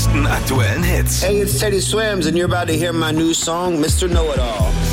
größten aktuellen Hits. Hey, it's Teddy Swims and you're about to hear my new song, Mr. Know-It-All.